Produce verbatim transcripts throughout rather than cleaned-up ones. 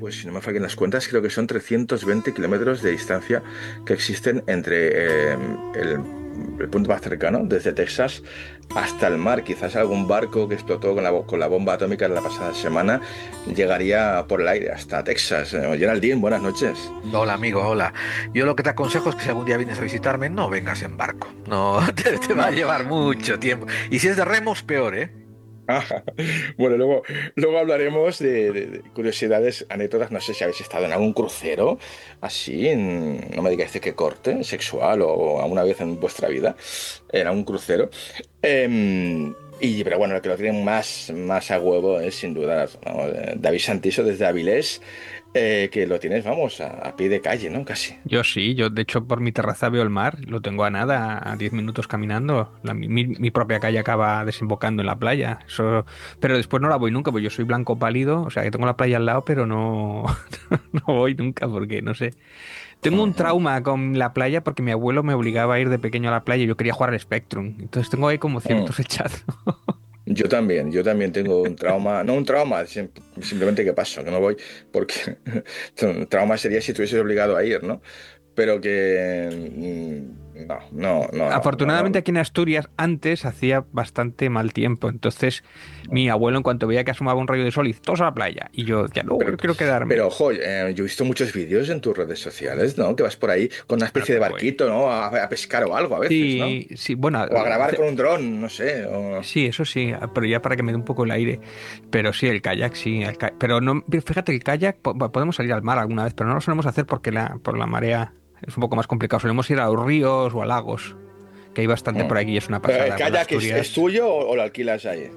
pues si no me fallan las cuentas, creo que son trescientos veinte kilómetros de distancia que existen entre eh, el, el punto más cercano, desde Texas hasta el mar. Quizás algún barco que explotó con la, bo- con la bomba atómica la pasada semana llegaría por el aire hasta Texas. Eh, Geraldine, buenas noches. Hola amigo, hola. Yo lo que te aconsejo es que si algún día vienes a visitarme, no vengas en barco. No, te, te va a No. llevar mucho tiempo. Y si es de remos, peor, ¿eh? Ajá. Bueno, luego, luego hablaremos de, de- de curiosidades, anécdotas. No sé si habéis estado en algún crucero así, en- no me digáis de qué corte, sexual o alguna vez en vuestra vida, en algún crucero. Em, y, pero bueno, lo que lo tiene más, más a huevo es sin duda, ¿no? Eh, David Santiso desde Avilés, eh, que lo tienes, vamos, a, a pie de calle, ¿no? Casi. Yo sí, yo de hecho por mi terraza veo el mar, lo tengo a nada, a diez minutos caminando. La- mi, mi- mi propia calle acaba desembocando en la playa. Eso, pero después no la voy nunca, porque yo soy blanco pálido, o sea que tengo la playa al lado, pero no, no voy nunca porque no sé. Tengo un Ujú. trauma con la playa porque mi abuelo me obligaba a ir de pequeño a la playa y yo quería jugar al Spectrum. Entonces tengo ahí como Mm. ciertos rechazo. Yo también, yo también tengo un trauma, no un trauma, sim- simplemente que paso, que no voy, porque un trauma sería si estuviese obligado a ir, ¿no? Pero que mm, no, no, no, no, no, Afortunadamente no. aquí en Asturias antes hacía bastante mal tiempo, entonces mi abuelo en cuanto veía que asomaba un rayo de sol y todos a la playa y yo ya no, Pero, yo quiero quedarme. pero ojo, eh, yo he visto muchos vídeos en tus redes sociales, ¿no? Que vas por ahí con una Bueno, especie de pero bueno. barquito, ¿no? A, a pescar o algo a veces, ¿no? Sí, sí, bueno, O a grabar hace- con un dron, no sé. o- sí, eso sí, pero ya para que me dé un poco el aire. Pero sí, el kayak, sí, el ka- pero no, fíjate, el kayak po- podemos salir al mar alguna vez, pero no lo solemos hacer porque la, por la marea es un poco más complicado. Solemos ir a los ríos o a lagos, que hay bastante Mm. por aquí y es una Pero el pasada. Bueno, kayak es, es Asturias. tuyo o, o lo alquilas ahí?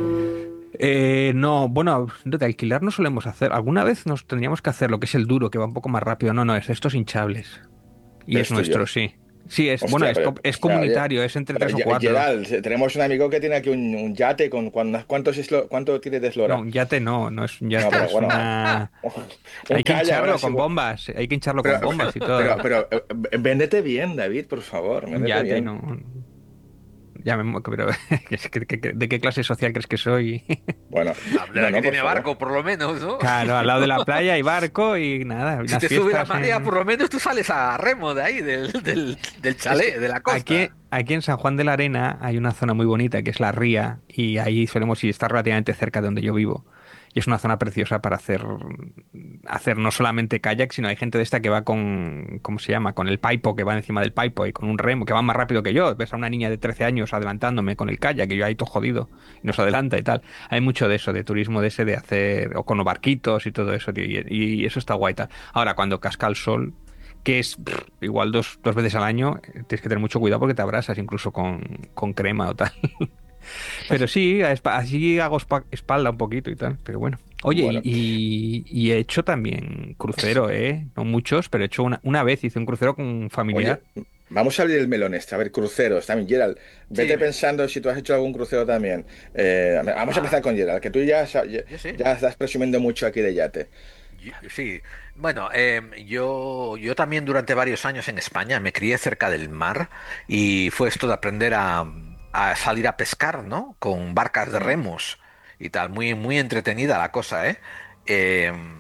Eh, no, bueno, no, de alquilar no solemos hacer. Alguna vez nos tendríamos que hacer lo que es el duro, que va un poco más rápido. No, no, es estos hinchables. Y Pero es es tuyo. nuestro, sí. Sí, es, bueno, Hostia, es, pero, co- es hostia, oye, comunitario, es entre pero, tres o Ge- cuatro. Gerald, tenemos un amigo que tiene aquí un, un yate con cuan- ¿cuántos eslo- cuánto tiene de No, eslora? un yate no, no es un No, yate, pero es bueno, una... un Hay que kayak, ahora hincharlo sí. con bu- bombas, hay que hincharlo Pero, con bombas y pero, todo. pero, eh, véndete bien, David, por favor, Un véndete yate, bien. no. Ya me... mu- Pero, ¿qué- qué- qué- ¿de qué clase social crees que soy? Bueno, no, Habla no, que por tiene favor. barco, por lo menos, ¿no? Claro, al lado de la playa hay barco y nada, Si las te sube la fiestas marea, en... por lo menos tú sales a remo de ahí, del, del, del Es chalet, que de la aquí, costa. aquí en San Juan de la Arena hay una zona muy bonita que es la Ría y ahí solemos ir, está relativamente cerca de donde yo vivo. Y es una zona preciosa para hacer, hacer no solamente kayak, sino hay gente de esta que va con, ¿cómo se llama? Con el paipo, que va encima del paipo y con un remo, que va más rápido que yo. Ves a una niña de trece años adelantándome con el kayak, que yo ahí todo jodido, y nos adelanta y tal. Hay mucho de eso, de turismo de ese, de hacer, o con los barquitos y todo eso, tío, y, y eso está guay tal. Ahora, cuando casca el sol que es pff, igual dos, dos veces al año, eh, tienes que tener mucho cuidado porque te abrasas incluso con, con crema o tal. Pero sí, a espa- así hago espa- espalda un poquito y tal, pero bueno. Oye, y, Bueno, y- y he hecho también crucero, ¿eh? No muchos, pero he hecho una, una vez, hice un crucero con un familiar. oye, vamos a abrir el melón este, a ver, cruceros también, Gerald. Sí, Vete dime. pensando si tú has hecho algún crucero también. Eh, vamos a empezar Ah, con Gerald, que tú ya, sa- ya, yo sí. ya estás presumiendo mucho aquí de yate. Yo- sí. Bueno, em, yo, yo también durante varios años en España me crié cerca del mar y fue esto de aprender a, a salir a pescar, ¿no? Con barcas de Mm. remos y tal. Muy, muy entretenida la cosa, ¿eh? Em,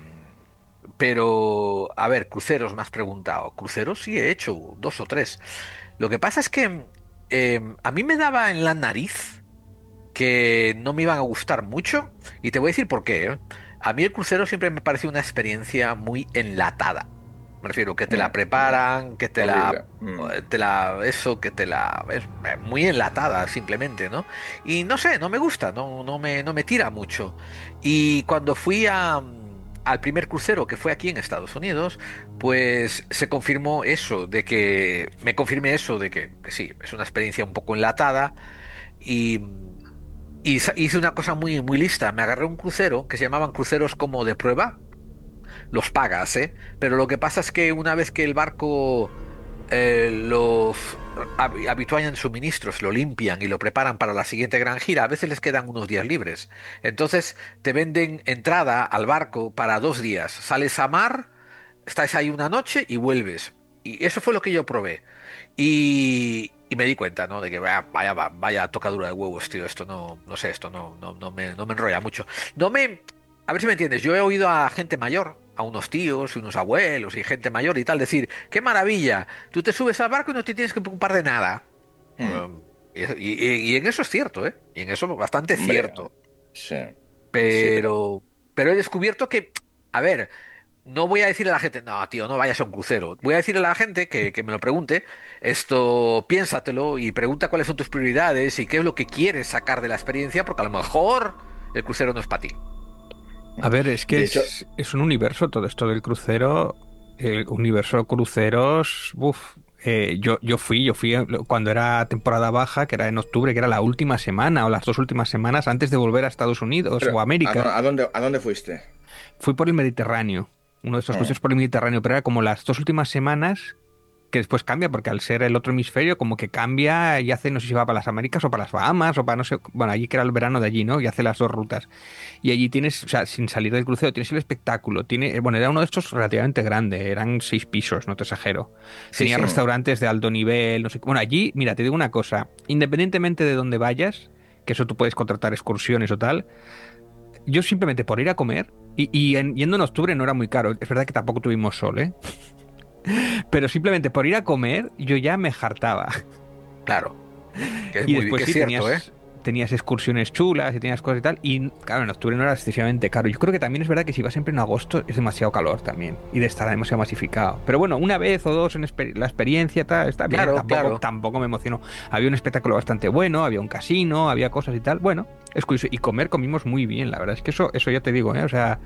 pero, a ver, cruceros me has preguntado. Cruceros sí he hecho dos o tres. Lo que pasa es que em, a mí me daba en la nariz que no me iban a gustar mucho y te voy a decir por qué, ¿eh? A mí el crucero siempre me pareció una experiencia muy enlatada. Me refiero que te la Mm, ya. preparan, que te la, Horrible. Mm. te la, eso, que te la, es eh, muy enlatada simplemente, ¿no? Y no sé, no me gusta, no, no me, no me tira mucho. Y cuando fui a, al primer crucero que fue aquí en Estados Unidos, pues se confirmó eso, de que, me confirmé eso, de que, que sí, es una experiencia un poco enlatada y y sa- hice una cosa muy, muy lista. Me agarré un crucero que se llamaban cruceros como de prueba. Los pagas, ¿eh? Pero lo que pasa es que una vez que el barco eh, los hab- habituallan suministros, lo limpian y lo preparan para la siguiente gran gira, a veces les quedan unos días libres. Entonces te venden entrada al barco para dos días. Sales a mar, estás ahí una noche y vuelves. Y eso fue lo que yo probé. Y, y me di cuenta, ¿no? De que vaya, vaya, vaya tocadura de huevos, tío. Esto no, no sé, esto no, no, no me, no me enrolla mucho. No me, a ver si me entiendes. Yo he oído a gente mayor a unos tíos y unos abuelos y gente mayor y tal, decir, qué maravilla, tú te subes al barco y no te tienes que preocupar de nada. Mm, Um, y, y- y en eso es cierto, ¿eh? Y en eso bastante hombre, cierto. sí, sí, pero Pero, pero he descubierto que, a ver, no voy a decirle a la gente, no, tío, no vayas a un crucero. Voy a decirle a la gente que, que me lo pregunte, esto, piénsatelo y pregunta cuáles son tus prioridades y qué es lo que quieres sacar de la experiencia, porque a lo mejor el crucero no es para ti. A ver, es que de hecho, es, es un universo todo esto del crucero. El universo cruceros, uf, eh, yo, yo fui, yo fui eh, cuando era temporada baja, que era en octubre, que era la última semana o las dos últimas semanas antes de volver a Estados Unidos pero o ¿a, dó- América. a dónde, a dónde fuiste? Fui por el Mediterráneo, uno de estos Mm, cruceros por el Mediterráneo, pero era como las dos últimas semanas que después cambia, porque al ser el otro hemisferio, como que cambia y hace, no sé si va para las Américas o para las Bahamas o para no sé, bueno, allí que era el verano de allí, ¿no? Y hace las dos rutas. Y allí tienes, o sea, sin salir del crucero, tienes el espectáculo. Tiene, eh, bueno, era uno de estos relativamente grande, eran seis pisos, no te exagero. Sí, Tenía sí. mm. restaurantes de alto nivel, no sé qué. Bueno, allí, mira, te digo una cosa, independientemente de dónde vayas, que eso tú puedes contratar excursiones o tal, yo simplemente por ir a comer, y, y en- yendo en octubre no era muy caro, es verdad que tampoco tuvimos sol, ¿eh? Pero simplemente por ir a comer, yo ya me hartaba. Claro, que es Y muy, después que es sí, cierto, ¿eh? tenías, tenías excursiones chulas y tenías cosas y tal. Y claro, en octubre no era excesivamente caro. Yo creo que también es verdad que si vas siempre en agosto es demasiado calor también. Y de estar demasiado masificado. Pero bueno, una vez o dos en exper- la experiencia tal, está bien. Claro, Tampoco, claro. tampoco me emocionó. Había un espectáculo bastante bueno, había un casino, había cosas y tal. Bueno, es curioso. Y comer comimos muy bien, la verdad. Es que eso, eso ya te digo, ¿eh? O sea,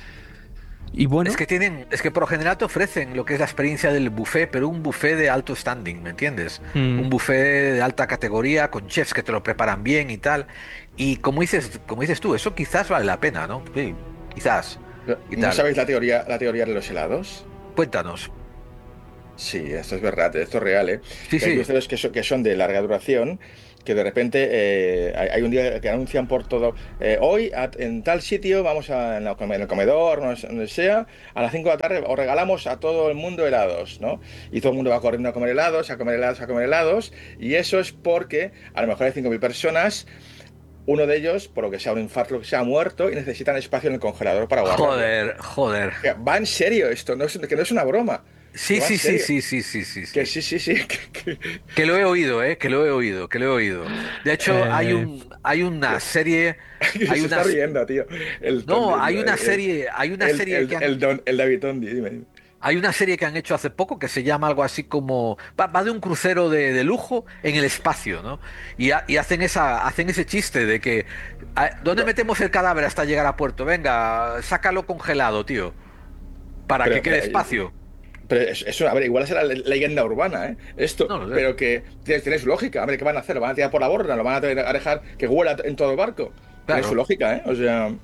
y Es bueno. que tienen, es que por lo general te ofrecen lo que es la experiencia del buffet, pero un buffet de alto standing, ¿me entiendes? Un mm, buffet de alta categoría con chefs que te lo preparan bien y tal. Y como dices, como dices tú, eso quizás vale la pena, ¿no? Sí, quizás. Pero, ¿Y ¿no tal? sabéis la teoría, la teoría de los helados? Cuéntanos. Sí, esto es verdad, esto es real, ¿eh? Sí, Que hay sí. cruceros que son, que son de larga duración, que de repente eh, hay, hay un día que anuncian por todo, eh, hoy a- en tal sitio, vamos a, en, la come- en el comedor, no sé, donde sea, a las cinco de la tarde os regalamos a todo el mundo helados, ¿no? Y todo el mundo va corriendo a comer helados, a comer helados, a comer helados, y eso es porque a lo mejor hay cinco mil personas, uno de ellos, por lo que sea un infarto, lo que sea, ha muerto y necesitan espacio en el congelador para guardarlo. Joder, joder. Que va en serio esto, no es, que no es una broma, que Sí, va en sí, sí, serio. sí, sí, sí, sí, Que sí. sí, sí, sí. Que, que- Que lo he oído, ¿eh? Que lo he oído, que lo he oído. De hecho, hay eh, un, hay una que- serie, que hay se está unas, riendo, tío. El, ton- no, el, hay una el, serie, hay una el, serie que el, han, el don- el David Tondi, dime, dime. hay una serie que han hecho hace poco que se llama algo así como, va, va de un crucero de, de lujo en el espacio, ¿no? Y, ha- y hacen esa, hacen ese chiste de que, "Ah, ¿dónde Pero, metemos el cadáver hasta llegar a puerto? Venga, sácalo congelado, tío, para que pero, quede eh, espacio. pero es- eso, a ver, igual será la leyenda urbana, ¿eh? Esto, No lo sé. pero que tiene, tiene su lógica. A ver, ¿qué van a hacer? ¿Lo van a tirar por la borda? ¿Lo van a tener- a dejar que huela en todo el barco? Tiene su Claro. lógica, ¿eh? O sea.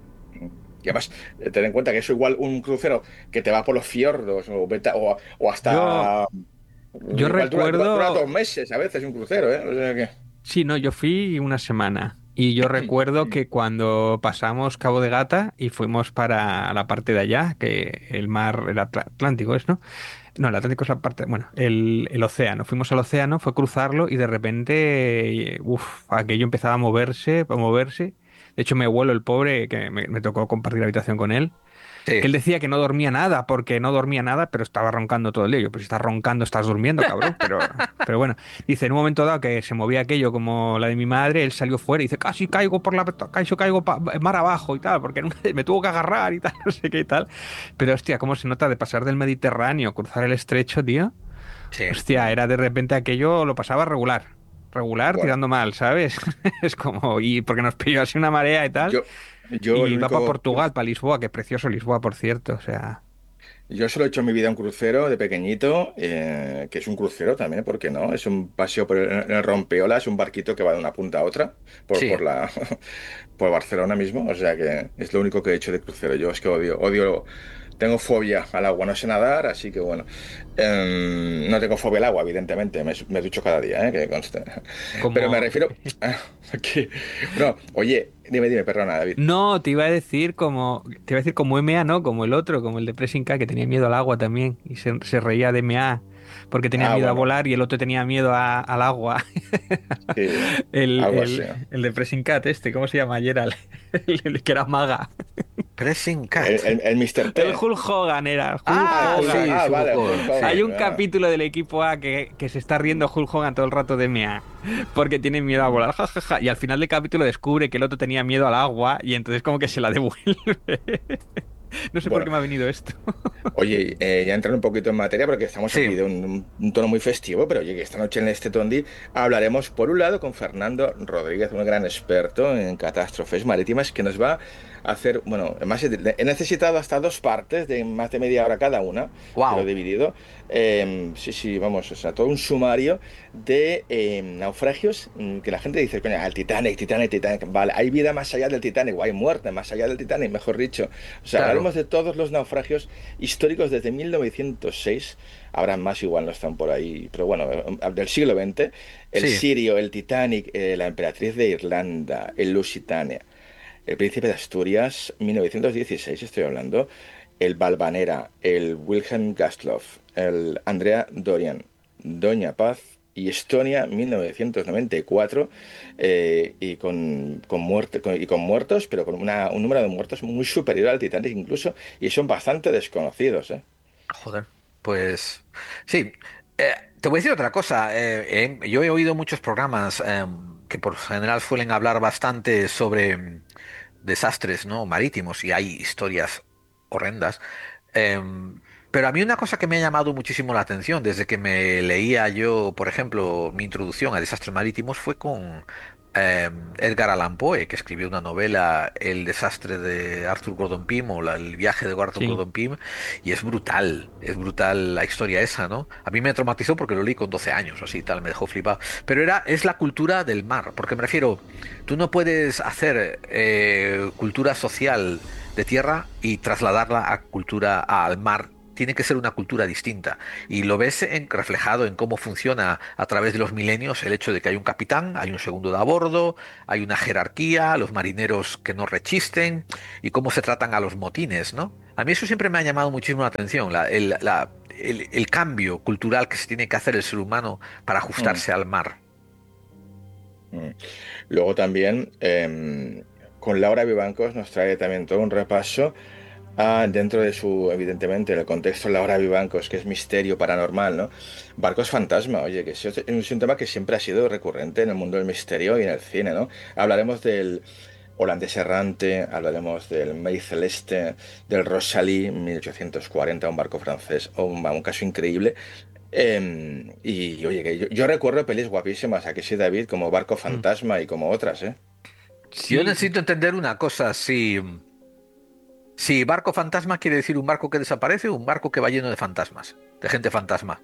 Y además, eh, ten en cuenta que eso igual un crucero que te va por los fiordos o, vete- o, o yo, hasta. yo Igual dura, dura, dura dos recuerdo. meses a veces un crucero, ¿eh? O sea que. Sí, no, yo fui una semana y yo recuerdo que cuando pasamos Cabo de Gata y fuimos para la parte de allá, que el mar, el Atl- Atlántico es, ¿no? No, el Atlántico es la parte, bueno, el, el océano. Fuimos al océano, fue cruzarlo y de repente, uff, aquello empezaba a moverse, a moverse. De hecho, mi abuelo, el pobre, que me, me tocó compartir habitación con él, Sí. que él decía que no dormía nada, porque no dormía nada, pero estaba roncando todo el día. Yo, pues si estás roncando, estás durmiendo, cabrón. Pero, pero bueno, dice, en un momento dado que se movía aquello como la de mi madre, él salió fuera y dice, casi caigo por la, casi caigo pa- mar abajo y tal, porque en una- me tuvo que agarrar y tal, no sé qué y tal. Pero hostia, cómo se nota de pasar del Mediterráneo, cruzar el estrecho, tío. Sí. Hostia, era de repente aquello, lo pasaba regular. Regular, Bueno, tirando mal, ¿sabes? Es como, y porque nos pilló así una marea y tal. yo, yo el Y va para único Portugal, para Lisboa, que precioso Lisboa, por cierto. O sea. Yo solo he hecho en mi vida un crucero de pequeñito, eh, que es un crucero también, ¿por qué no? Es un paseo por el, en el Rompeola, es un barquito que va de una punta a otra, por, Sí. por la, por Barcelona mismo, o sea que es lo único que he hecho de crucero. Yo es que odio, odio, tengo fobia al agua, no sé nadar, así que bueno. Em, no tengo fobia al agua, evidentemente, me, me ducho cada día, ¿eh? Que conste. Pero me Como... refiero a que, no, oye, dime, dime, perdona, David. No, te iba a decir como... Te iba a decir como M A, ¿no? Como el otro, como el de Pressing K, que tenía miedo al agua también y se, se reía de M A. porque tenía Ah, miedo a bueno, volar y el otro tenía miedo a- al agua. sí, El, algo el, así. el de Pressing Cat este, ¿cómo se llama? Gerald, el, el que era maga. Pressing El, Cat. el, el míster El T. Hulk Hogan era, Hulk Ah, Ah, el Hulk- Hogan. sí, ah, sí, vale, el Hulk Hulk, sí. Hay Hogan. un Ah. capítulo del equipo A que, que se está riendo Hulk Hogan todo el rato de Mea, porque tiene miedo a volar, ja, ja, ja, y al final del capítulo descubre que el otro tenía miedo al agua y entonces como que se la devuelve. No sé por Bueno, qué me ha venido esto. oye, eh, ya entrando un poquito en materia, porque estamos Sí, aquí de un, un tono muy festivo, pero oye, que esta noche en este Tondi hablaremos, por un lado, con Fernando Rodríguez, un gran experto en catástrofes marítimas, que nos va a hacer, bueno, además he he necesitado hasta dos partes de más de media hora cada una, que lo he wow. dividido. Eh, sí, sí, vamos, o sea, todo un sumario de eh, naufragios mm, que la gente dice, coño, el Titanic, Titanic, Titanic, vale, hay vida más allá del Titanic, o hay muerte más allá del Titanic, mejor dicho. O sea, Claro, hablaremos de todos los naufragios históricos desde mil novecientos seis, habrá más, igual no están por ahí, pero bueno, eh, del siglo veinte, el sí. Sirio, el Titanic, eh, la Emperatriz de Irlanda, el Lusitania, el Príncipe de Asturias, mil novecientos dieciséis estoy hablando, el Valvanera, el Wilhelm Gastloff, el Andrea Dorian, Doña Paz y Estonia, mil novecientos noventa y cuatro, eh, y con, con, muerte, con- y con muertos, pero con una- un número de muertos muy superior al Titanic incluso, y son bastante desconocidos, ¿eh? Joder, pues sí. Eh, te voy a decir otra cosa. eh, he- yo he oído muchos programas em, que por general suelen hablar bastante sobre mm, desastres, ¿no? marítimos y hay historias horrendas. Em, pero a mí una cosa que me ha llamado muchísimo la atención desde que me leía yo, por ejemplo, mi introducción a desastres marítimos fue con em, Edgar Allan Poe, que escribió una novela, El desastre de Arthur Gordon Pym o la- El viaje de Arthur Sí. Gordon Pym, y es brutal, es brutal la historia esa, ¿no? A mí me traumatizó porque lo leí con doce años o así, tal, me dejó flipado. Pero era, es la cultura del mar, porque me refiero, tú no puedes hacer eh, cultura social de tierra y trasladarla a cultura al mar. Tiene que ser una cultura distinta. Y lo ves en- reflejado en cómo funciona a través de los milenios el hecho de que hay un capitán, hay un segundo de a bordo, hay una jerarquía, los marineros que no rechisten y cómo se tratan a los motines, ¿no? A mí eso siempre me ha llamado muchísimo la atención, la- el, la- el- el cambio cultural que se tiene que hacer el ser humano para Mm, ajustarse al mar. mm. Luego también, em, con Laura Vivancos nos trae también todo un repaso. Ah, dentro de su, evidentemente, el contexto Laura Vivancos, que es misterio paranormal, ¿no? Barcos fantasma, oye, que eso es, es un tema que siempre ha sido recurrente en el mundo del misterio y en el cine, ¿no? Hablaremos del Holandés Errante, hablaremos del May Celeste, del Rosalie, mil ochocientos cuarenta, un barco francés, o un, un caso increíble. Em, y oye, que yo, yo recuerdo pelis guapísimas, aquí sí, David, como Barco Mm. Fantasma y como otras, ¿eh? Yo Sí, necesito entender una cosa, si, si barco fantasma quiere decir un barco que desaparece o un barco que va lleno de fantasmas, de gente fantasma.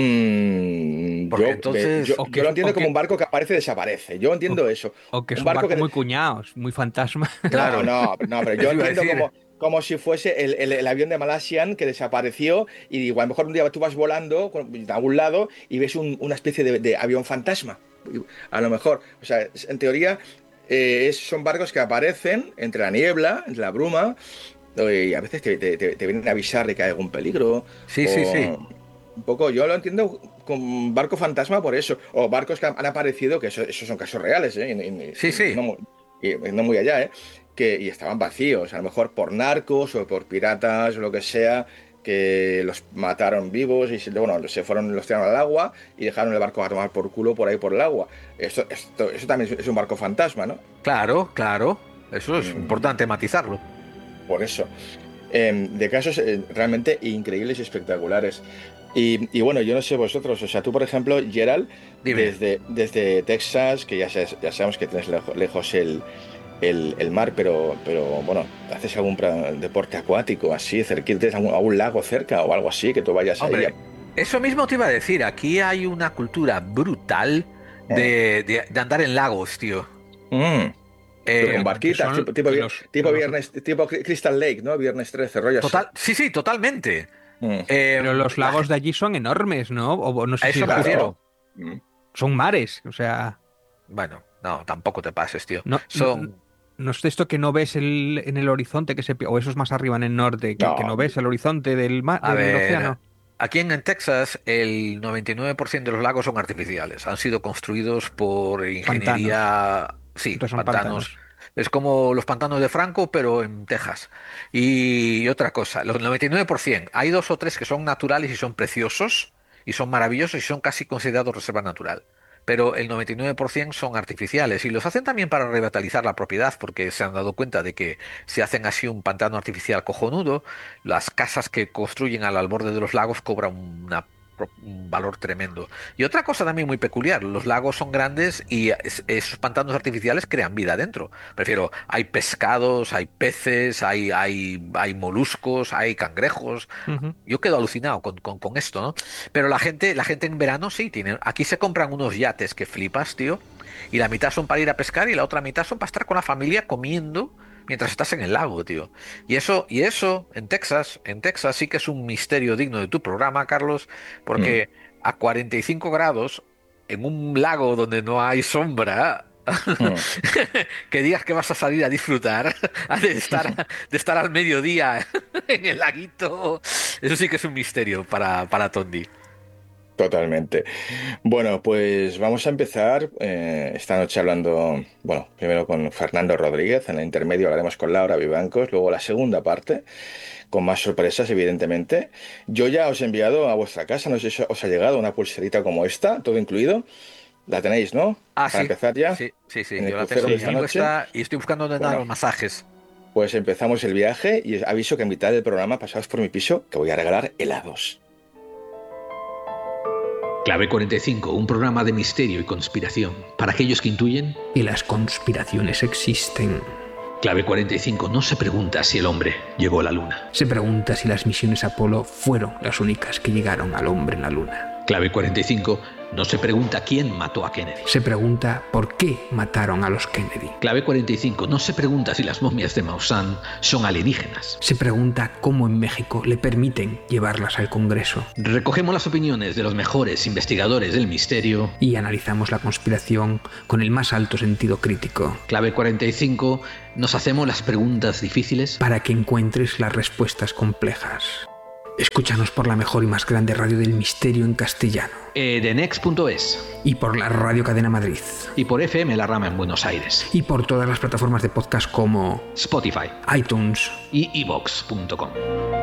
Mm, Porque yo, ve- entonces, yo, o que yo lo es, entiendo o como que, un barco que aparece y desaparece. Yo o, entiendo eso. o que es Un un barco barco que... muy cuñado, es muy fantasma. No, claro, no, no, pero yo eso iba a entiendo decir, como, como si fuese el, el- el avión de Malaysian que desapareció y digo, a lo mejor un día tú vas volando con- a algún lado y ves un- una especie de, de avión fantasma. A lo mejor, o sea, es- en teoría eh, es- son barcos que aparecen entre la niebla, entre la bruma, y a veces te, te- te- te vienen a avisar de que hay algún peligro. sí, sí, sí, O un poco, yo lo entiendo con barco fantasma por eso. O barcos que han, han aparecido, que eso, esos son casos reales, ¿eh? Y, sí, y- y sí, no, mu- y no muy allá, ¿eh? Que, y estaban vacíos, a lo mejor por narcos o por piratas o lo que sea, que los mataron vivos y se, bueno, se fueron, los tiraron al agua y dejaron el barco a tomar por culo por ahí por el agua. Esto, esto, eso también es un barco fantasma, ¿no? claro, claro, eso es Mm, importante matizarlo. por eso. Em, de casos eh, realmente increíbles y espectaculares. Y, y bueno, yo no sé vosotros, o sea, tú por ejemplo, Gerald, Dime. desde, desde Texas, que ya, sabes- ya sabemos que tienes lejo- lejos el, el, el mar, pero, pero bueno, ¿haces algún pra- deporte acuático así, cerquita, tienes algún, algún lago cerca o algo así, que tú vayas ahí? A- Hombre, eso mismo te iba a decir, aquí hay una cultura brutal Mm. de, de- de andar en lagos, tío. Mm. Pero con Eh, Que barquitas, son tipo, tipo, vi- los, tipo los, viernes, tipo Crystal Lake, ¿no? Viernes trece rollo así. total, sí, sí, totalmente. Mm. Eh, pero los la lagos ge- de allí son enormes, ¿no? O no a sé si eso es me justo. Claro. refiero. Mm. Son mares, o sea, Bueno, no, tampoco te pases, tío. no, no, Son, no es esto que no ves el, en el horizonte que se, pi- o eso es más arriba en el norte, que, que No, no ves el horizonte del mar, a del ver, océano. aquí en, en Texas el noventa y nueve por ciento de los lagos son artificiales. Han sido construidos por Pantanos. ingeniería, sí, Entonces son pantanos. pantanos. Es como los pantanos de Franco, pero en Texas. Y otra cosa, los noventa y nueve por ciento, hay dos o tres que son naturales y son preciosos, y son maravillosos y son casi considerados reserva natural. Pero el noventa y nueve por ciento son artificiales y los hacen también para revitalizar la propiedad porque se han dado cuenta de que si hacen así un pantano artificial cojonudo, las casas que construyen al, al borde de los lagos cobran una pro- un valor tremendo. Y otra cosa también muy peculiar, los lagos son grandes y es- esos pantanos artificiales crean vida dentro. Prefiero, hay pescados, hay peces, hay, hay, hay moluscos, hay cangrejos. Ujú. Yo quedo alucinado con, con, con esto, ¿no? Pero la gente, la gente en verano sí tiene. Aquí se compran unos yates que flipas, tío. Y la mitad son para ir a pescar y la otra mitad son para estar con la familia comiendo mientras estás en el lago, tío. Y eso, y eso en Texas, en Texas sí que es un misterio digno de tu programa, Carlos, Mm. porque a cuarenta y cinco grados, en un lago donde no hay sombra, Mm. que digas que vas a salir a disfrutar, de estar, de estar al mediodía en el laguito, eso sí que es un misterio para, para Tondi. Totalmente. Bueno, pues vamos a empezar eh, esta noche hablando, bueno, primero con Fernando Rodríguez, en el intermedio hablaremos con Laura Vivancos, luego la segunda parte, con más sorpresas, evidentemente. Yo ya os he enviado a vuestra casa, no sé si os ha llegado una pulserita como esta, todo incluido. La tenéis, ¿no? Ah, Para sí, empezar ya, sí, sí, sí, en el yo la tengo crucero de esta Sí. aquí noche. puesta y estoy buscando dónde dan Bueno, los masajes. pues empezamos el viaje y aviso que en mitad del programa pasaos por mi piso, que voy a regalar helados. Clave cuarenta y cinco, un programa de misterio y conspiración para aquellos que intuyen. Y las conspiraciones existen. Clave cuarenta y cinco, no se pregunta si el hombre llegó a la luna. Se pregunta si las misiones Apolo fueron las únicas que llegaron al hombre en la luna. Clave cuarenta y cinco, no se pregunta quién mató a Kennedy. Se pregunta por qué mataron a los Kennedy. Clave cuarenta y cinco, no se pregunta si las momias de Maussan son alienígenas. Se pregunta cómo en México le permiten llevarlas al Congreso. Recogemos las opiniones de los mejores investigadores del misterio. Y analizamos la conspiración con el más alto sentido crítico. Clave cuarenta y cinco, nos hacemos las preguntas difíciles. Para que encuentres las respuestas complejas. Escúchanos por la mejor y más grande radio del misterio en castellano. Edenex punto es Y por la Radio Cadena Madrid. y por F M La Rama en Buenos Aires, Y por todas las plataformas de podcast como Spotify iTunes. y iVox punto com.